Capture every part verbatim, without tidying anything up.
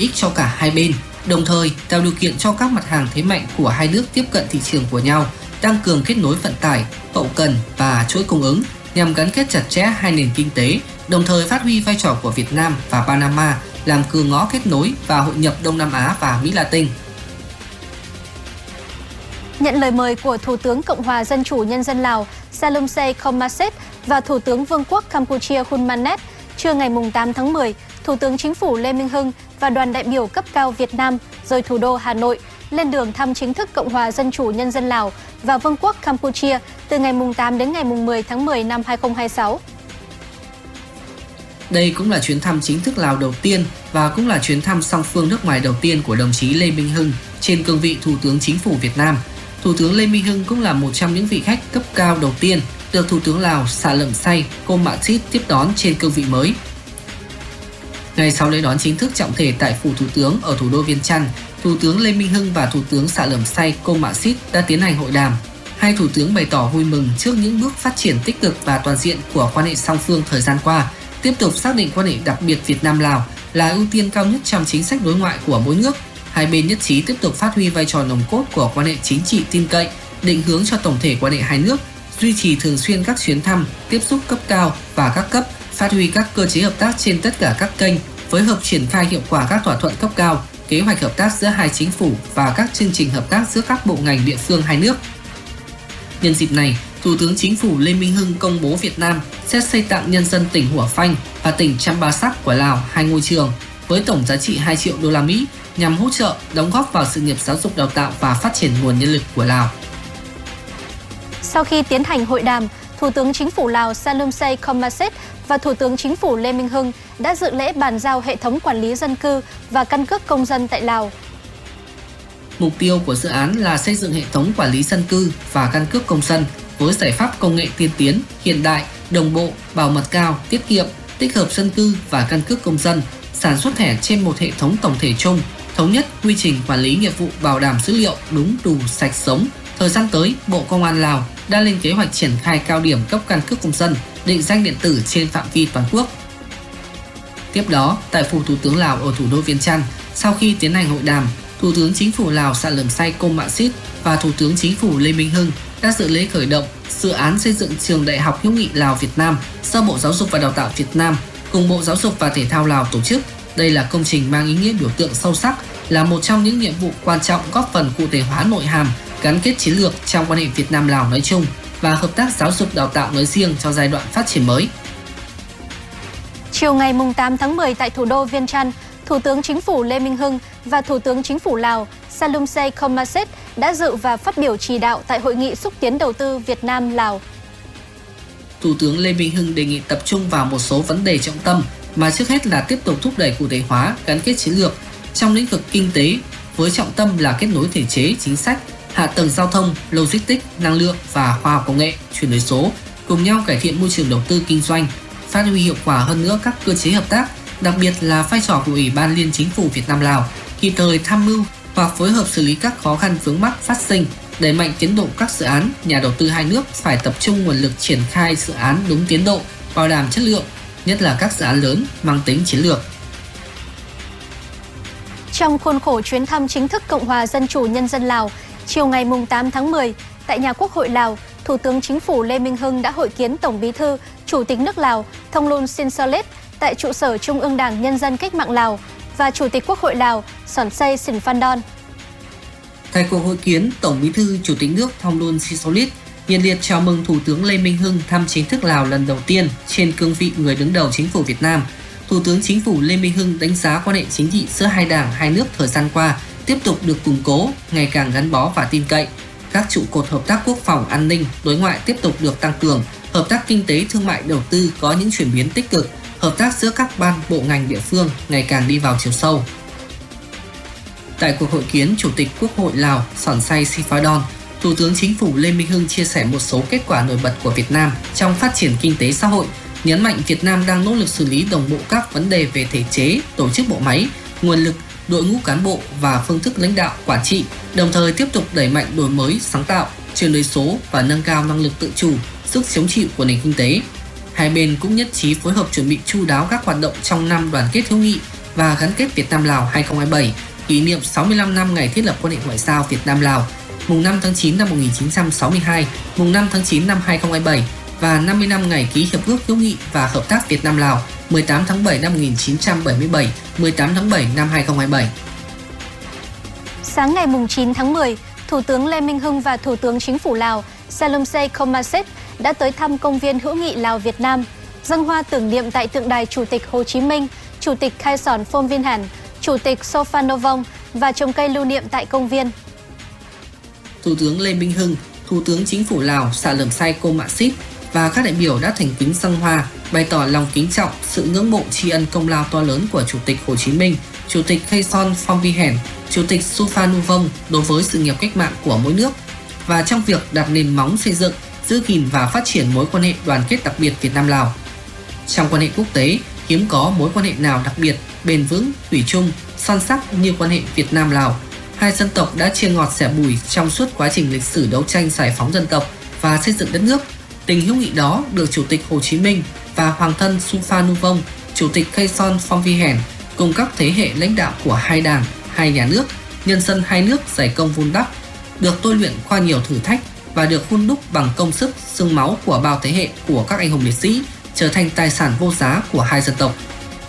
ích cho cả hai bên, đồng thời tạo điều kiện cho các mặt hàng thế mạnh của hai nước tiếp cận thị trường của nhau, tăng cường kết nối vận tải, hậu cần và chuỗi cung ứng nhằm gắn kết chặt chẽ hai nền kinh tế, đồng thời phát huy vai trò của Việt Nam và Panama làm cửa ngõ kết nối và hội nhập Đông Nam Á và Mỹ Latin. Nhận lời mời của Thủ tướng Cộng hòa Dân chủ Nhân dân Lào Salomse Kommaseth và Thủ tướng Vương quốc Campuchia Hun Manet, trưa ngày tám tháng mười, Thủ tướng Chính phủ Lê Minh Hưng và đoàn đại biểu cấp cao Việt Nam rời thủ đô Hà Nội lên đường thăm chính thức Cộng hòa Dân chủ Nhân dân Lào và Vương quốc Campuchia từ ngày tám đến ngày mười tháng mười năm hai nghìn không trăm hai mươi sáu. Đây cũng là chuyến thăm chính thức Lào đầu tiên và cũng là chuyến thăm song phương nước ngoài đầu tiên của đồng chí Lê Minh Hưng trên cương vị Thủ tướng Chính phủ Việt Nam. Thủ tướng Lê Minh Hưng cũng là một trong những vị khách cấp cao đầu tiên được Thủ tướng Lào Sạ Lẩm Say Kommasith tiếp đón trên cương vị mới. Ngay sau lễ đón chính thức trọng thể tại phủ Thủ tướng ở thủ đô Viêng Chăn, Thủ tướng Lê Minh Hưng và Thủ tướng Sạ Lẩm Say Kommasith đã tiến hành hội đàm. Hai thủ tướng bày tỏ vui mừng trước những bước phát triển tích cực và toàn diện của quan hệ song phương thời gian qua, tiếp tục xác định quan hệ đặc biệt Việt Nam-Lào là ưu tiên cao nhất trong chính sách đối ngoại của mỗi nước. Hai bên nhất trí tiếp tục phát huy vai trò nòng cốt của quan hệ chính trị tin cậy, định hướng cho tổng thể quan hệ hai nước, duy trì thường xuyên các chuyến thăm, tiếp xúc cấp cao và các cấp, phát huy các cơ chế hợp tác trên tất cả các kênh, phối hợp triển khai hiệu quả các thỏa thuận cấp cao, kế hoạch hợp tác giữa hai chính phủ và các chương trình hợp tác giữa các bộ ngành địa phương hai nước. Nhân dịp này, Thủ tướng Chính phủ Lê Minh Hưng công bố Việt Nam sẽ xây tặng nhân dân tỉnh Hủa Phanh và tỉnh Champasak của Lào hai ngôi trường với tổng giá trị hai triệu đô la Mỹ nhằm hỗ trợ, đóng góp vào sự nghiệp giáo dục đào tạo và phát triển nguồn nhân lực của Lào. Sau khi tiến hành hội đàm, Thủ tướng Chính phủ Lào Salomse Kommaseth và Thủ tướng Chính phủ Lê Minh Hưng đã dự lễ bàn giao hệ thống quản lý dân cư và căn cước công dân tại Lào. Mục tiêu của dự án là xây dựng hệ thống quản lý dân cư và căn cước công dân với giải pháp công nghệ tiên tiến, hiện đại, đồng bộ, bảo mật cao, tiết kiệm, tích hợp dân cư và căn cước công dân, sản xuất thẻ trên một hệ thống tổng thể chung, thống nhất quy trình quản lý nghiệp vụ bảo đảm dữ liệu đúng, đủ, sạch, sống. Thời gian tới, Bộ Công an Lào đã lên kế hoạch triển khai cao điểm cấp căn cước công dân, định danh điện tử trên phạm vi toàn quốc. Tiếp đó, tại phủ Thủ tướng Lào ở thủ đô Viêng Chăn, sau khi tiến hành hội đàm, Thủ tướng Chính phủ Lào Sạ Lẩm Say Kommasith và Thủ tướng Chính phủ Lê Minh Hưng đã dự lễ khởi động dự án xây dựng trường Đại học Hữu nghị Lào Việt Nam do Bộ Giáo dục và Đào tạo Việt Nam cùng Bộ Giáo dục và Thể thao Lào tổ chức. Đây là công trình mang ý nghĩa biểu tượng sâu sắc, là một trong những nhiệm vụ quan trọng góp phần cụ thể hóa nội hàm, gắn kết chiến lược trong quan hệ Việt Nam-Lào nói chung và hợp tác giáo dục đào tạo nói riêng cho giai đoạn phát triển mới. Chiều ngày tám tháng mười tại thủ đô Viêng Chăn, Thủ tướng Chính phủ Lê Minh Hưng và Thủ tướng Chính phủ Lào Salomse Kommaseth đã dự và phát biểu chỉ đạo tại Hội nghị xúc tiến đầu tư Việt Nam-Lào. Thủ tướng Lê Minh Hưng đề nghị tập trung vào một số vấn đề trọng tâm mà trước hết là tiếp tục thúc đẩy cụ thể hóa, gắn kết chiến lược trong lĩnh vực kinh tế với trọng tâm là kết nối thể chế, chính sách, hạ tầng giao thông, logistics, năng lượng và khoa học công nghệ, chuyển đổi số, cùng nhau cải thiện môi trường đầu tư kinh doanh, phát huy hiệu quả hơn nữa các cơ chế hợp tác, đặc biệt là vai trò của Ủy ban Liên Chính phủ Việt Nam-Lào, kịp thời tham mưu hoặc phối hợp xử lý các khó khăn vướng mắc phát sinh, đẩy mạnh tiến độ các dự án. Nhà đầu tư hai nước phải tập trung nguồn lực triển khai dự án đúng tiến độ, bảo đảm chất lượng, nhất là các dự án lớn mang tính chiến lược. Trong khuôn khổ chuyến thăm chính thức Cộng hòa Dân chủ Nhân dân Lào, chiều ngày tám tháng mười, tại nhà Quốc hội Lào, Thủ tướng Chính phủ Lê Minh Hưng đã hội kiến Tổng Bí thư, Chủ tịch nước Lào Thongloun Sisoulith tại trụ sở Trung ương Đảng Nhân dân Cách mạng Lào và Chủ tịch Quốc hội Lào Sonsay Siphandone. Tại cuộc hội kiến, Tổng Bí thư, Chủ tịch nước Thongloun Sisoulith nhiệt liệt chào mừng Thủ tướng Lê Minh Hưng thăm chính thức Lào lần đầu tiên trên cương vị người đứng đầu Chính phủ Việt Nam. Thủ tướng Chính phủ Lê Minh Hưng đánh giá quan hệ chính trị giữa hai đảng, hai nước thời gian qua tiếp tục được củng cố, ngày càng gắn bó và tin cậy. Các trụ cột hợp tác quốc phòng, an ninh, đối ngoại tiếp tục được tăng cường, hợp tác kinh tế, thương mại, đầu tư có những chuyển biến tích cực, hợp tác giữa các ban, bộ ngành địa phương ngày càng đi vào chiều sâu. Tại cuộc hội kiến, Chủ tịch Quốc hội Lào Sonsay Siphandone, Thủ tướng Chính phủ Lê Minh Hưng chia sẻ một số kết quả nổi bật của Việt Nam trong phát triển kinh tế xã hội, nhấn mạnh Việt Nam đang nỗ lực xử lý đồng bộ các vấn đề về thể chế, tổ chức bộ máy, nguồn lực, đội ngũ cán bộ và phương thức lãnh đạo, quản trị, đồng thời tiếp tục đẩy mạnh đổi mới, sáng tạo, chuyển đổi số và nâng cao năng lực tự chủ, sức chống chịu của nền kinh tế. Hai bên cũng nhất trí phối hợp chuẩn bị chu đáo các hoạt động trong năm đoàn kết hữu nghị và gắn kết Việt Nam-Lào hai không hai bảy, kỷ niệm sáu mươi lăm năm ngày thiết lập quan hệ ngoại giao Việt Nam-Lào, mùng năm tháng chín năm một nghìn chín trăm sáu mươi hai, mùng năm tháng chín năm hai không hai bảy và năm mươi năm ngày ký Hiệp ước hữu nghị và hợp tác Việt Nam-Lào, mười tám tháng bảy năm một nghìn chín trăm bảy mươi bảy, mười tám tháng bảy năm hai không hai bảy. Sáng ngày chín tháng mười, Thủ tướng Lê Minh Hưng và Thủ tướng Chính phủ Lào Salomse Kommasith đã tới thăm công viên hữu nghị Lào-Việt Nam, dâng hoa tưởng niệm tại tượng đài Chủ tịch Hồ Chí Minh, Chủ tịch Khai Sòn Phôm Vinh Hẳn, Chủ tịch Sophanovong và trồng cây lưu niệm tại công viên. Thủ tướng Lê Minh Hưng, Thủ tướng Chính phủ Lào Salomse Kommasith và các đại biểu đã thành kính dâng hoa, bày tỏ lòng kính trọng, sự ngưỡng mộ tri ân công lao to lớn của Chủ tịch Hồ Chí Minh, Chủ tịch Khai Son Phom Vi Hẻn, Chủ tịch Sophanovong đối với sự nghiệp cách mạng của mỗi nước và trong việc đặt nền móng xây dựng, giữ gìn và phát triển mối quan hệ đoàn kết đặc biệt Việt Nam-Lào. Trong quan hệ quốc tế, hiếm có mối quan hệ nào đặc biệt, bền vững, thủy chung, son sắc như quan hệ Việt Nam-Lào. Hai dân tộc đã chia ngọt sẻ bùi trong suốt quá trình lịch sử đấu tranh giải phóng dân tộc và xây dựng đất nước. Tình hữu nghị đó được Chủ tịch Hồ Chí Minh và Hoàng thân Sophanovong, Chủ tịch Khai Son Phom Vi Hẻn cùng các thế hệ lãnh đạo của hai đảng, hai nhà nước, nhân dân hai nước dày công vun đắp, được tôi luyện qua nhiều thử thách và được hun đúc bằng công sức, xương máu của bao thế hệ của các anh hùng liệt sĩ, trở thành tài sản vô giá của hai dân tộc.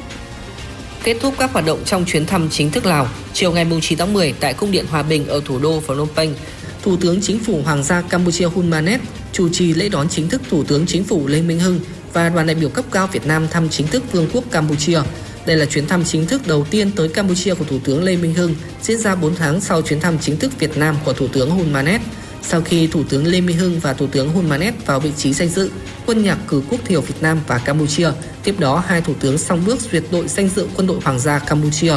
Kết thúc các hoạt động trong chuyến thăm chính thức Lào, chiều ngày chín tháng mười tại Cung điện Hòa bình ở thủ đô Phnom Penh, Thủ tướng Chính phủ Hoàng gia Campuchia Hun Manet chủ trì lễ đón chính thức Thủ tướng Chính phủ Lê Minh Hưng và đoàn đại biểu cấp cao Việt Nam thăm chính thức Vương quốc Campuchia. Đây là chuyến thăm chính thức đầu tiên tới Campuchia của Thủ tướng Lê Minh Hưng, diễn ra bốn tháng sau chuyến thăm chính thức Việt Nam của Thủ tướng Hun Manet. Sau khi Thủ tướng Lê Minh Hưng và Thủ tướng Hun Manet vào vị trí danh dự, quân nhạc cử quốc thiều Việt Nam và Campuchia, tiếp đó hai thủ tướng song bước duyệt đội danh dự quân đội Hoàng gia Campuchia.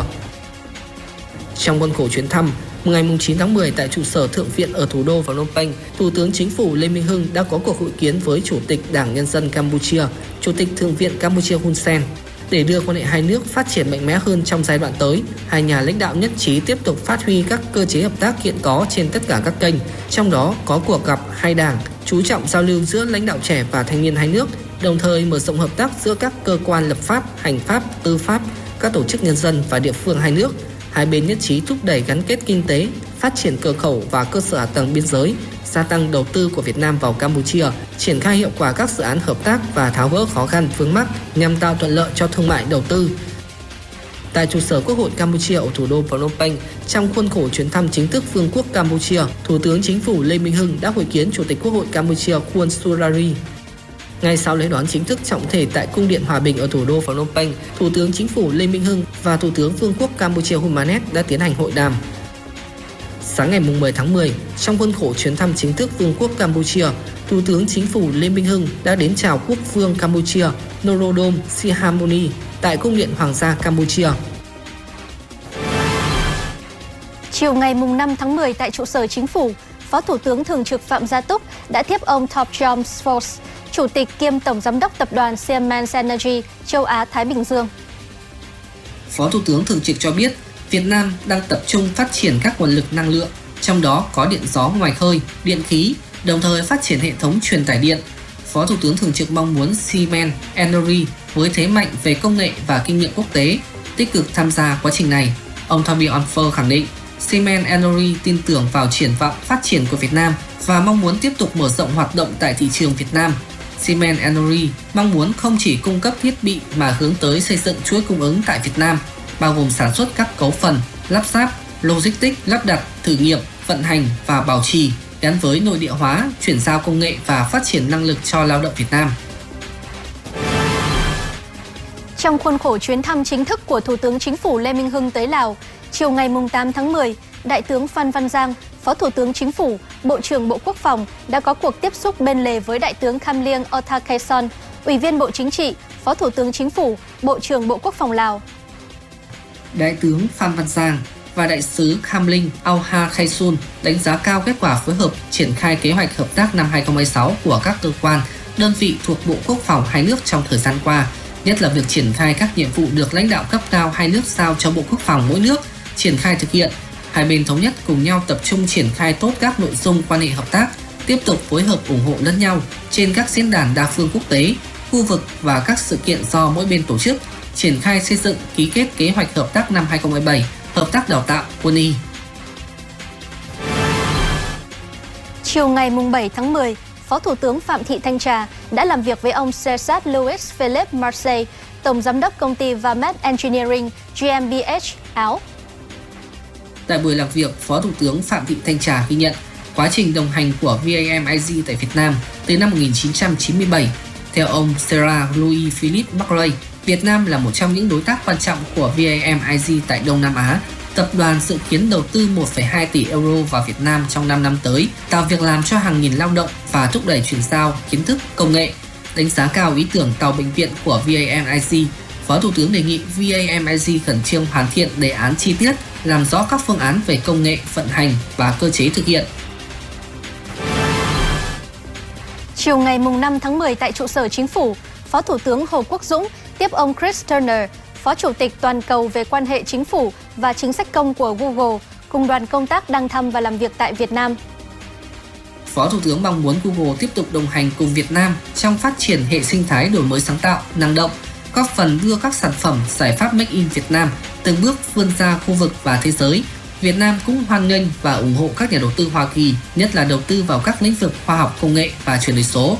Trong khuôn khổ chuyến thăm, ngày chín tháng mười tại trụ sở Thượng viện ở thủ đô Phnom Penh, Thủ tướng Chính phủ Lê Minh Hưng đã có cuộc hội kiến với Chủ tịch Đảng Nhân dân Campuchia, Chủ tịch Thượng viện Campuchia Hun Sen. Để đưa quan hệ hai nước phát triển mạnh mẽ hơn trong giai đoạn tới, hai nhà lãnh đạo nhất trí tiếp tục phát huy các cơ chế hợp tác hiện có trên tất cả các kênh, trong đó có cuộc gặp hai đảng, chú trọng giao lưu giữa lãnh đạo trẻ và thanh niên hai nước, đồng thời mở rộng hợp tác giữa các cơ quan lập pháp, hành pháp, tư pháp, các tổ chức nhân dân và địa phương hai nước. Hai bên nhất trí thúc đẩy gắn kết kinh tế, phát triển cửa khẩu và cơ sở hạ tầng biên giới, gia tăng đầu tư của Việt Nam vào Campuchia, triển khai hiệu quả các dự án hợp tác và tháo gỡ khó khăn vướng mắc nhằm tạo thuận lợi cho thương mại đầu tư. Tại trụ sở Quốc hội Campuchia ở thủ đô Phnom Penh, trong khuôn khổ chuyến thăm chính thức Vương quốc Campuchia, Thủ tướng Chính phủ Lê Minh Hưng đã hội kiến Chủ tịch Quốc hội Campuchia Khuôn Surari. Ngay sau lễ đón chính thức trọng thể tại Cung điện Hòa bình ở thủ đô Phnom Penh, Thủ tướng Chính phủ Lê Minh Hưng và Thủ tướng Vương quốc Campuchia Hun Manet đã tiến hành hội đàm. Sáng ngày mười tháng mười, trong khuôn khổ chuyến thăm chính thức Vương quốc Campuchia, Thủ tướng Chính phủ Lê Minh Hưng đã đến chào Quốc vương Campuchia Norodom Sihamoni tại Cung điện Hoàng gia Campuchia. Chiều ngày năm tháng mười tại trụ sở Chính phủ, Phó Thủ tướng Thường trực Phạm Gia Túc đã tiếp ông Top John Sforce, Chủ tịch kiêm Tổng Giám đốc Tập đoàn Siemens Energy châu Á-Thái Bình Dương. Phó Thủ tướng Thường trực cho biết, Việt Nam đang tập trung phát triển các nguồn lực năng lượng, trong đó có điện gió ngoài khơi, điện khí, đồng thời phát triển hệ thống truyền tải điện. Phó Thủ tướng Thường trực mong muốn Siemens Energy với thế mạnh về công nghệ và kinh nghiệm quốc tế tích cực tham gia quá trình này. Ông Tommy Onfer khẳng định, Siemens Energy tin tưởng vào triển vọng phát triển của Việt Nam và mong muốn tiếp tục mở rộng hoạt động tại thị trường Việt Nam. Siemens Energy mong muốn không chỉ cung cấp thiết bị mà hướng tới xây dựng chuỗi cung ứng tại Việt Nam, bao gồm sản xuất các cấu phần, lắp ráp, logistics, lắp đặt, thử nghiệm, vận hành và bảo trì gắn với nội địa hóa, chuyển giao công nghệ và phát triển năng lực cho lao động Việt Nam. Trong khuôn khổ chuyến thăm chính thức của Thủ tướng Chính phủ Lê Minh Hưng tới Lào, chiều ngày tám tháng mười, Đại tướng Phan Văn Giang, Phó Thủ tướng Chính phủ, Bộ trưởng Bộ Quốc phòng đã có cuộc tiếp xúc bên lề với Đại tướng Khamlieng Otakhason, Ủy viên Bộ Chính trị, Phó Thủ tướng Chính phủ, Bộ trưởng Bộ Quốc phòng Lào. Đại tướng Phan Văn Giang và Đại sứ Khamlieng Otakhason đánh giá cao kết quả phối hợp triển khai kế hoạch hợp tác năm hai không hai sáu của các cơ quan, đơn vị thuộc Bộ Quốc phòng hai nước trong thời gian qua, nhất là việc triển khai các nhiệm vụ được lãnh đạo cấp cao hai nước giao cho Bộ Quốc phòng mỗi nước triển khai thực hiện. Hai bên thống nhất cùng nhau tập trung triển khai tốt các nội dung quan hệ hợp tác, tiếp tục phối hợp ủng hộ lẫn nhau trên các diễn đàn đa phương quốc tế, khu vực và các sự kiện do mỗi bên tổ chức, triển khai xây dựng, ký kết kế hoạch hợp tác năm hai không hai bảy, hợp tác đào tạo quân y. Chiều ngày bảy tháng mười, Phó Thủ tướng Phạm Thị Thanh Trà đã làm việc với ông Cesar Luis Philippe Marseille, Tổng Giám đốc công ty Vamed Engineering G M B H Áo. Tại buổi làm việc, Phó Thủ tướng Phạm Thị Thanh Trà ghi nhận quá trình đồng hành của V A M I G tại Việt Nam từ năm một nghìn chín trăm chín mươi bảy. Theo ông Cesar Luis Philippe Marseille, Việt Nam là một trong những đối tác quan trọng của V A M I G tại Đông Nam Á. Tập đoàn dự kiến đầu tư một phẩy hai tỷ euro vào Việt Nam trong năm năm tới, tạo việc làm cho hàng nghìn lao động và thúc đẩy chuyển giao kiến thức, công nghệ. Đánh giá cao ý tưởng tàu bệnh viện của V A M I G, Phó Thủ tướng đề nghị V A M I G khẩn trương hoàn thiện đề án chi tiết, làm rõ các phương án về công nghệ, vận hành và cơ chế thực hiện. Chiều ngày năm tháng mười tại trụ sở Chính phủ, Phó Thủ tướng Hồ Quốc Dũng tiếp ông Chris Turner, Phó Chủ tịch Toàn cầu về quan hệ chính phủ và chính sách công của Google, cùng đoàn công tác đang thăm và làm việc tại Việt Nam. Phó Thủ tướng mong muốn Google tiếp tục đồng hành cùng Việt Nam trong phát triển hệ sinh thái đổi mới sáng tạo, năng động, góp phần đưa các sản phẩm, giải pháp Make in Việt Nam từng bước vươn ra khu vực và thế giới. Việt Nam cũng hoan nghênh và ủng hộ các nhà đầu tư Hoa Kỳ, nhất là đầu tư vào các lĩnh vực khoa học công nghệ và chuyển đổi số.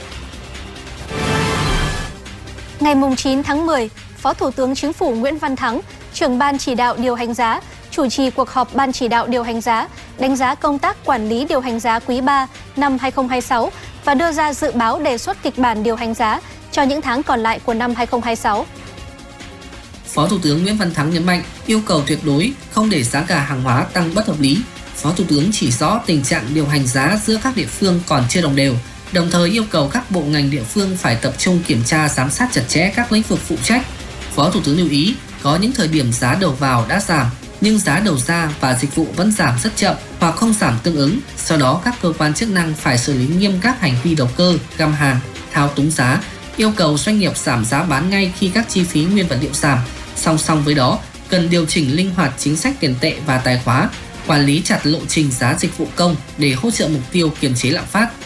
Ngày chín tháng mười, Phó Thủ tướng Chính phủ Nguyễn Văn Thắng, trưởng Ban chỉ đạo điều hành giá, chủ trì cuộc họp Ban chỉ đạo điều hành giá, đánh giá công tác quản lý điều hành giá quý ba năm hai không hai sáu và đưa ra dự báo đề xuất kịch bản điều hành giá cho những tháng còn lại của năm hai không hai sáu. Phó Thủ tướng Nguyễn Văn Thắng nhấn mạnh yêu cầu tuyệt đối không để giá cả hàng hóa tăng bất hợp lý. Phó Thủ tướng chỉ rõ tình trạng điều hành giá giữa các địa phương còn chưa đồng đều, đồng thời yêu cầu các bộ ngành địa phương phải tập trung kiểm tra giám sát chặt chẽ các lĩnh vực phụ trách. Phó Thủ tướng lưu ý có những thời điểm giá đầu vào đã giảm, nhưng giá đầu ra và dịch vụ vẫn giảm rất chậm hoặc không giảm tương ứng. Sau đó các cơ quan chức năng phải xử lý nghiêm các hành vi đầu cơ, găm hàng, thao túng giá, yêu cầu doanh nghiệp giảm giá bán ngay khi các chi phí nguyên vật liệu giảm. Song song với đó, cần điều chỉnh linh hoạt chính sách tiền tệ và tài khóa, quản lý chặt lộ trình giá dịch vụ công để hỗ trợ mục tiêu kiềm chế lạm phát.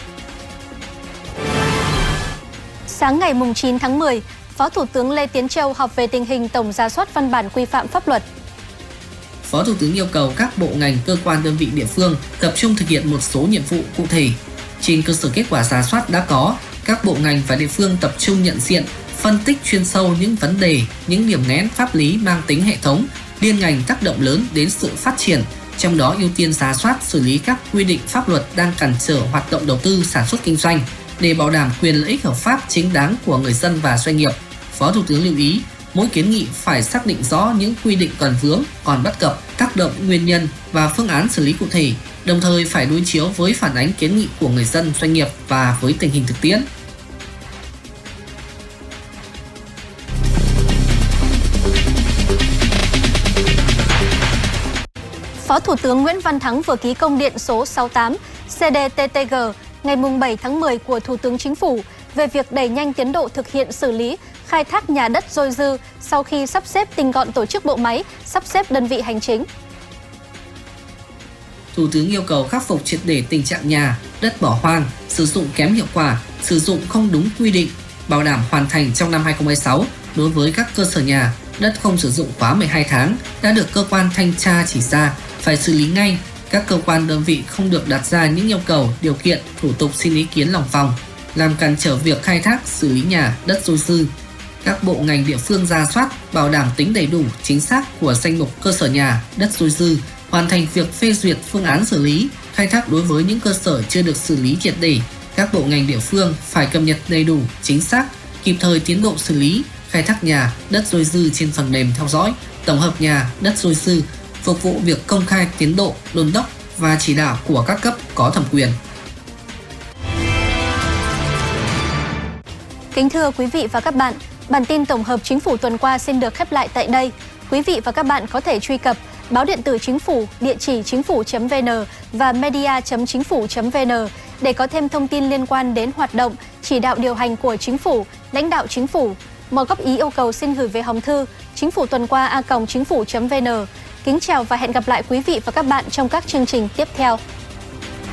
Sáng ngày chín tháng mười, Phó Thủ tướng Lê Tiến Châu họp về tình hình tổng rà soát văn bản quy phạm pháp luật. Phó Thủ tướng yêu cầu các bộ ngành, cơ quan đơn vị địa phương tập trung thực hiện một số nhiệm vụ cụ thể. Trên cơ sở kết quả rà soát đã có, các bộ ngành và địa phương tập trung nhận diện, phân tích chuyên sâu những vấn đề, những điểm nghẽn pháp lý mang tính hệ thống, liên ngành tác động lớn đến sự phát triển, trong đó ưu tiên rà soát xử lý các quy định pháp luật đang cản trở hoạt động đầu tư sản xuất kinh doanh để bảo đảm quyền lợi ích hợp pháp chính đáng của người dân và doanh nghiệp. Phó Thủ tướng lưu ý, mỗi kiến nghị phải xác định rõ những quy định còn vướng, còn bất cập, tác động, nguyên nhân và phương án xử lý cụ thể, đồng thời phải đối chiếu với phản ánh kiến nghị của người dân, doanh nghiệp và với tình hình thực tiễn. Phó Thủ tướng Nguyễn Văn Thắng vừa ký công điện số sáu mươi tám C D T T G ngày bảy tháng mười của Thủ tướng Chính phủ về việc đẩy nhanh tiến độ thực hiện xử lý khai thác nhà đất dôi dư sau khi sắp xếp tinh gọn tổ chức bộ máy, sắp xếp đơn vị hành chính. Thủ tướng yêu cầu khắc phục triệt để tình trạng nhà, đất bỏ hoang, sử dụng kém hiệu quả, sử dụng không đúng quy định, bảo đảm hoàn thành trong năm hai không hai sáu đối với các cơ sở nhà, đất không sử dụng quá mười hai tháng đã được cơ quan thanh tra chỉ ra, phải xử lý ngay. Các cơ quan đơn vị không được đặt ra những yêu cầu, điều kiện, thủ tục xin ý kiến lòng vòng, làm cản trở việc khai thác, xử lý nhà, đất dôi dư. Các bộ ngành địa phương rà soát, bảo đảm tính đầy đủ, chính xác của danh mục cơ sở nhà, đất dôi dư, hoàn thành việc phê duyệt phương án xử lý, khai thác đối với những cơ sở chưa được xử lý triệt để. Các bộ ngành địa phương phải cập nhật đầy đủ, chính xác, kịp thời tiến độ xử lý, khai thác nhà, đất dôi dư trên phần mềm theo dõi, tổng hợp nhà, đất dôi dư, phục vụ việc công khai tiến độ, đôn đốc và chỉ đạo của các cấp có thẩm quyền. Kính thưa quý vị và các bạn, bản tin tổng hợp Chính phủ tuần qua xin được khép lại tại đây. Quý vị và các bạn có thể truy cập báo điện tử Chính phủ, địa chỉ chính phủ chấm vn và media chấm chính phủ chấm vn để có thêm thông tin liên quan đến hoạt động, chỉ đạo điều hành của Chính phủ, lãnh đạo Chính phủ. Mọi góp ý yêu cầu xin gửi về hòm thư chính phủ tuần qua a còng chính phủ chấm vn. Kính chào và hẹn gặp lại quý vị và các bạn trong các chương trình tiếp theo.